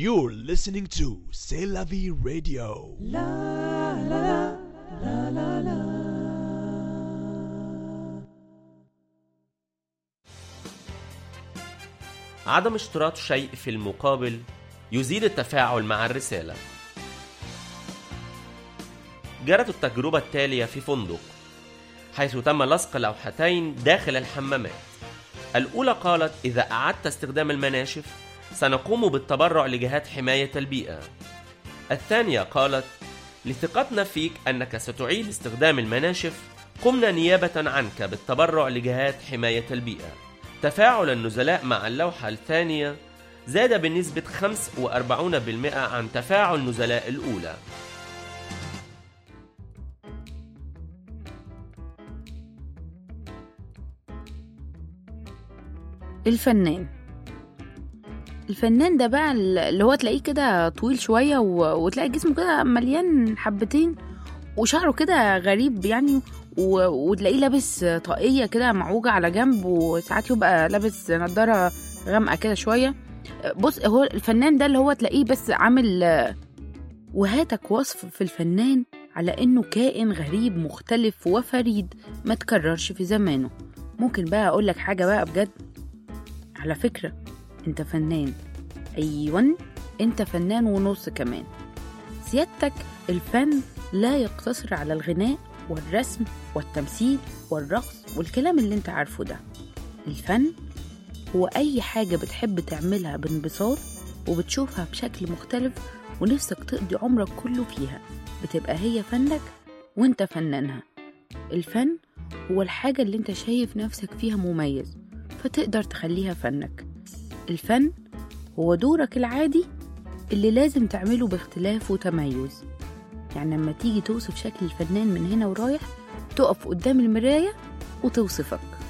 You're listening to C'est la vie radio. La la la la la. عدم اشتراط شيء في المقابل يزيد التفاعل مع الرسالة. جرت التجربة التالية في فندق، حيث تم لصق لوحتين داخل الحمامات. الأولى قالت: إذا أعدت استخدام المناشف سنقوم بالتبرع لجهات حماية البيئة. الثانية قالت: لثقتنا فيك أنك ستعيد استخدام المناشف قمنا نيابة عنك بالتبرع لجهات حماية البيئة. تفاعل النزلاء مع اللوحة الثانية زاد بنسبة 45% عن تفاعل نزلاء الأولى. الفنان ده بقى اللي هو تلاقيه كده طويل شوية وتلاقي جسمه كده مليان حبتين وشعره كده غريب يعني، وتلاقيه لابس طاقية كده معوجة على جنب، وساعات يبقى لابس نضارة غامقة كده شوية. بص، هو الفنان ده اللي هو تلاقيه بس عامل وهاتك وصف في الفنان على انه كائن غريب مختلف وفريد ما تكررش في زمانه. ممكن بقى اقولك حاجة بقى بجد، على فكرة انت فنان، ايوان انت فنان ونص كمان. سيادتك الفن لا يقتصر على الغناء والرسم والتمثيل والرقص والكلام اللي انت عارفه ده. الفن هو اي حاجة بتحب تعملها بانبساط وبتشوفها بشكل مختلف ونفسك تقضي عمرك كله فيها، بتبقى هي فنك وانت فنانها. الفن هو الحاجة اللي انت شايف نفسك فيها مميز فتقدر تخليها فنك. الفن هو دورك العادي اللي لازم تعمله باختلاف وتميز. يعني لما تيجي توصف شكل الفنان من هنا ورايح، تقف قدام المراية وتوصفك.